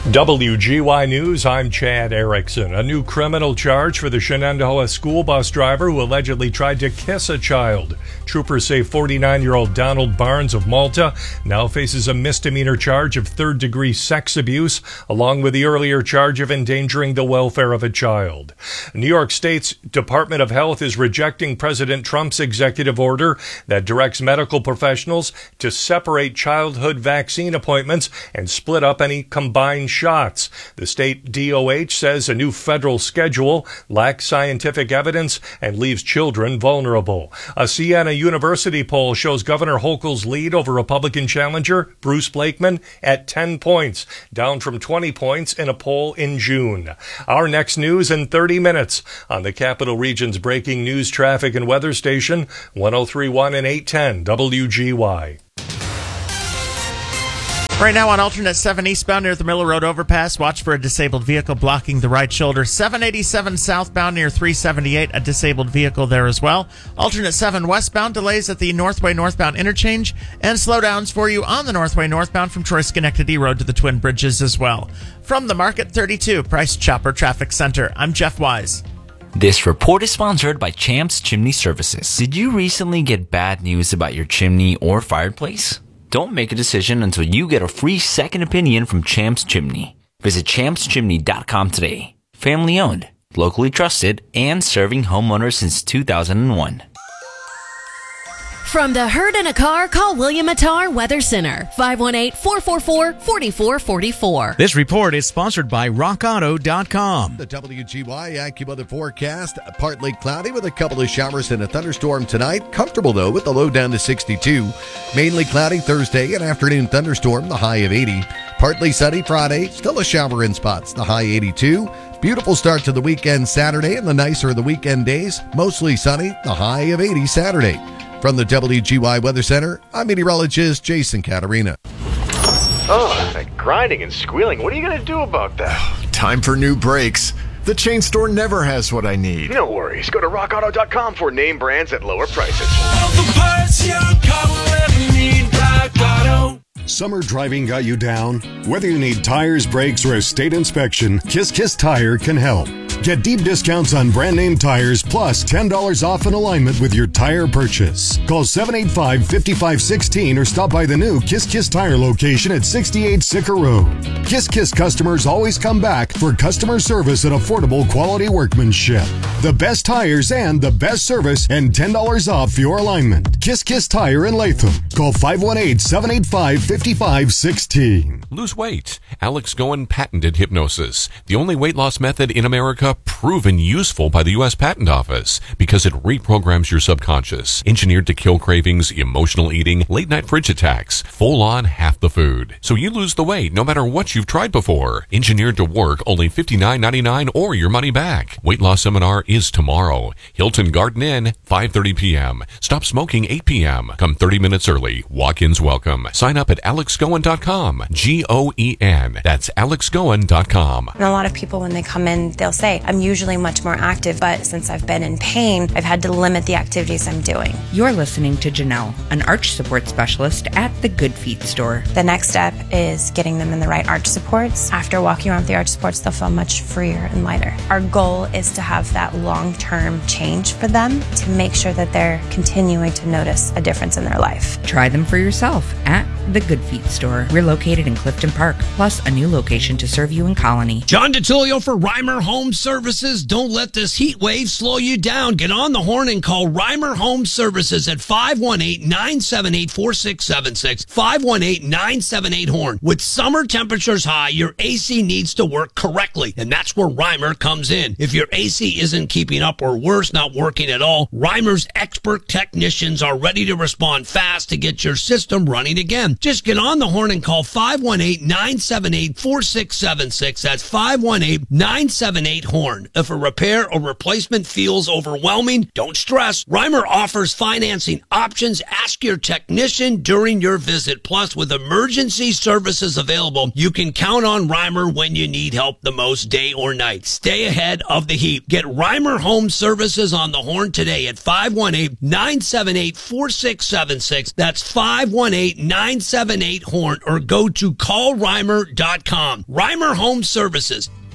WGY News, I'm Chad Erickson. A new criminal charge for the Shenandoah school bus driver who allegedly tried to kiss a child. Troopers say 49-year-old Donald Barnes of Malta now faces a misdemeanor charge of third-degree sex abuse, along with the earlier charge of endangering the welfare of a child. New York State's Department of Health is rejecting President Trump's executive order that directs medical professionals to separate childhood vaccine appointments and split up any combined shots. The state DOH says a new federal schedule lacks scientific evidence and leaves children vulnerable. A Siena University poll shows Governor Hochul's lead over Republican challenger Bruce Blakeman at 10 points, down from 20 points in a poll in June. Our next news in 30 minutes on the Capital Region's breaking news, traffic, and weather station, 103.1 and 810 WGY. Right now on alternate 7 eastbound near the Miller Road overpass, watch for a disabled vehicle blocking the right shoulder. 787 southbound near 378, a disabled vehicle there as well. Alternate 7 westbound, delays at the Northway northbound interchange, and slowdowns for you on the Northway northbound from Troy-Schenectady Road to the Twin Bridges as well. From the Market 32 Price Chopper Traffic Center, I'm Jeff Wise. This report is sponsored by Champs Chimney Services. Did you recently get bad news about your chimney or fireplace? Don't make a decision until you get a free second opinion from Champs Chimney. Visit champschimney.com today. Family owned, locally trusted, and serving homeowners since 2001. From the herd in a car, call William Attar Weather Center, 518-444-4444. This report is sponsored by RockAuto.com. The WGY AccuWeather forecast, partly cloudy with a couple of showers and a thunderstorm tonight. Comfortable, though, with the low down to 62. Mainly cloudy Thursday, an afternoon thunderstorm, the high of 80. Partly sunny Friday, still a shower in spots, the high 82. Beautiful start to the weekend Saturday, and the nicer of the weekend days, mostly sunny, the high of 80 Saturday. From the WGY Weather Center, I'm meteorologist Jason Caterina. Oh, that grinding and squealing. What are you going to do about that? Time for new brakes. The chain store never has what I need. No worries. Go to rockauto.com for name brands at lower prices. All the parts your car will ever need, Rock Auto. Summer driving got you down? Whether you need tires, brakes, or a state inspection, Kiss Tire can help. Get deep discounts on brand name tires plus $10 off an alignment with your tire purchase. Call 785-5516 or stop by the new Kiss Tire location at 68 Sicker Road. Kiss customers always come back for customer service and affordable quality workmanship. The best tires and the best service and $10 off your alignment. Kiss Tire in Latham. Call 518-785-5516. Lose weight. Alex Goen patented hypnosis, the only weight loss method in America proven useful by the U.S. Patent Office because it reprograms your subconscious, engineered to kill cravings, emotional eating, late-night fridge attacks, full on half the food. So you lose the weight no matter what you've tried before. Engineered to work, only $59.99 or your money back. Weight loss seminar is tomorrow. Hilton Garden Inn, 5:30 p.m. Stop smoking 8 p.m. Come 30 minutes early. Walk-ins welcome. Sign up at alexgoen.com. Goen. That's alexgoen.com. And a lot of people, when they come in, they'll say, I'm usually much more active, but since I've been in pain, I've had to limit the activities I'm doing. You're listening to Janelle, an arch support specialist at the Good Feet store. The next step is getting them in the right arch supports. After walking around with the arch supports, they'll feel much freer and lighter. Our goal is to have that long-term change for them to make sure that they're continuing to notice a difference in their life. Try them for yourself at the Good Feet store. We're located in Clifton Park, plus a new location to serve you in Colony. John DeTilio for Reimer Home Services. Don't let this heat wave slow you down. Get on the horn and call Reimer Home Services at 518-978-4676. 518-978-HORN. With summer temperatures high, your AC needs to work correctly, and that's where Reimer comes in. If your AC isn't keeping up or worse, not working at all, Reimer's expert technicians are ready to respond fast to get your system running again. Just get on the horn and call 518-978-4676. That's 518-978-HORN. If a repair or replacement feels overwhelming, don't stress. Reimer offers financing options. Ask your technician during your visit. Plus, with emergency services available, you can count on Reimer when you need help the most, day or night. Stay ahead of the heat. Get Reimer Home Services on the horn today at 518-978-4676. That's 518-978-4676. 978-HORN or go to callreimer.com. Reimer Home Services.